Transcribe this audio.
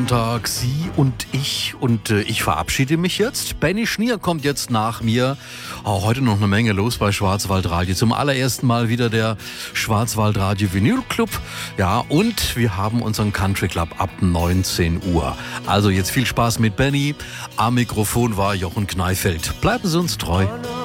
Tag, Sie und ich verabschiede mich jetzt. Benny Schnier kommt jetzt nach mir. Heute noch eine Menge los bei Schwarzwaldradio. Zum allerersten Mal wieder der Schwarzwaldradio Vinyl Club. Ja, und wir haben unseren Country Club ab 19 Uhr. Also jetzt viel Spaß mit Benny. Am Mikrofon war Jochen Kneifeld. Bleiben Sie uns treu.